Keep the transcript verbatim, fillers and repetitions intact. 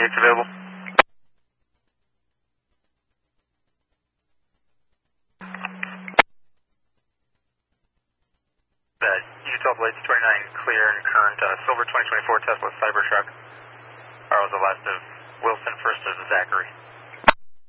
eights available. Uh, Utah Blades twenty-nine clear and current, uh, silver twenty twenty-four Tesla Cybertruck. R was the last of Wilson, first of Zachary.